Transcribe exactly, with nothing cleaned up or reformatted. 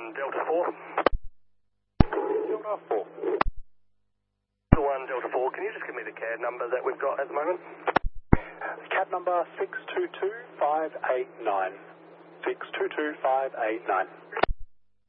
one Delta four. Delta four. one Delta four, can you just give me the C A D number that we've got at the moment? Cab number six two two five eight nine. six two two five eight nine.